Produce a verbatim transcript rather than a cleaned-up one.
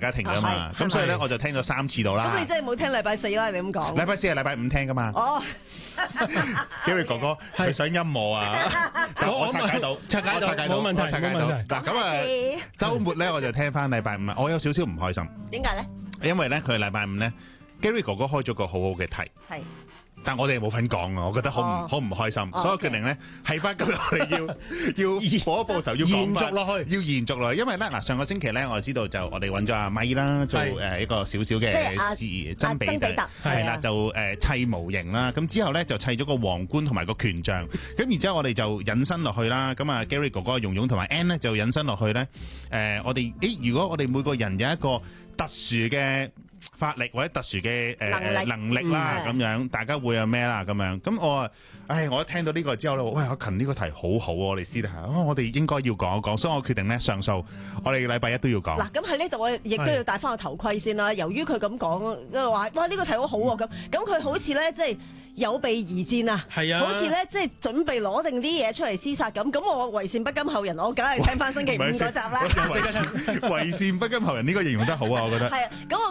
家庭噶嘛，咁所以咧我就聽咗三次到啦。 咁你真係冇聽禮拜四啦？你咁講。 禮拜四係禮拜五聽噶嘛？ 哦。 Gary 哥哥佢想陰我啊，但我拆解到， 拆解到，冇問題，冇問題。 嗱咁啊，週末咧我就聽翻禮拜五啊，我有少少唔開心。 點解咧？ 因為咧佢禮拜五咧 ，Gary 哥哥開咗個好好嘅題。係。但我哋冇份講啊，我覺得好唔好唔開心，所以我決定咧係翻今日我哋要要補一報仇，要講翻落去，要延續落去。因為咧嗱，上個星期咧我知道就我哋揾咗阿咪啦，做誒一個少少嘅事真比特係啦，就誒砌模型啦。咁之後咧就砌咗個皇冠同埋個權杖。咁然之後我哋就引申落去啦。咁啊 Gary 哥哥、蓉蓉同埋 Ann 咧就引申落去咧。誒我哋誒如果我哋每個人有一個特殊嘅法力或者特殊嘅誒能力啦，咁樣大家會有咩啦？咁樣咁我啊，唉，我一聽到呢個之後咧，喂，阿勤呢個題好好喎，我哋私底下，我哋應該要講一講，所以我決定咧上訴，我哋禮拜一都要講。 嗱，咁喺呢度我亦都要戴翻個頭盔先啦。由於佢咁講，因為話哇呢個題好好喎，咁咁佢好似咧即係有備而戰啊，係啊，好似咧即係準備攞定啲嘢出嚟廝殺咁。咁我為善不甘後人，我梗係聽翻星期五嗰集啦。 為善不甘後人呢個形容得好啊，我覺得。 係啊，咁我。